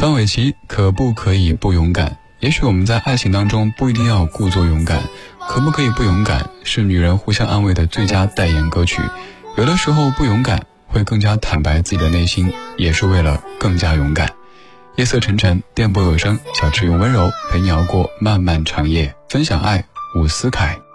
张伟琪，可不可以不勇敢？也许我们在爱情当中不一定要故作勇敢，可不可以不勇敢是女人互相安慰的最佳代言歌曲。有的时候不勇敢会更加坦白自己的内心，也是为了更加勇敢。夜色沉沉，电波有声，小池用温柔陪你熬过漫漫长夜，分享爱，伍思凯。